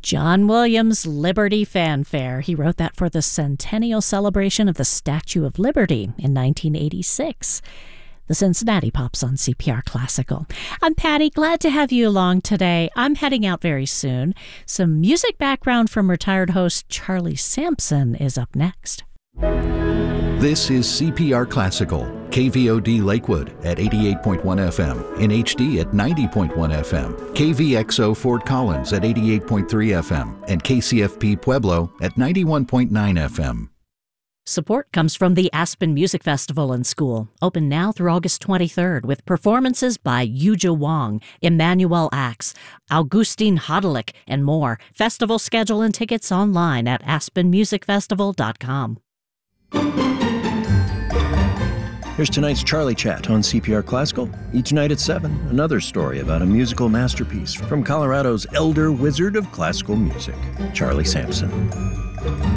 John Williams' Liberty Fanfare. He wrote that for the centennial celebration of the Statue of Liberty in 1986. The Cincinnati Pops on CPR Classical. I'm Patty, glad to have you along today. I'm heading out very soon. Some music background from retired host Charlie Sampson is up next. This is CPR Classical, KVOD Lakewood at 88.1 FM, in HD at 90.1 FM, KVXO Fort Collins at 88.3 FM, and KCFP Pueblo at 91.9 FM. Support comes from the Aspen Music Festival and School, open now through August 23rd, with performances by Yuja Wong, Emmanuel Axe, Augustine Hodelick, and more. Festival schedule and tickets online at aspenmusicfestival.com. Here's tonight's Charlie Chat on CPR Classical. Each night at 7, another story about a musical masterpiece from Colorado's elder wizard of classical music, Charlie Sampson.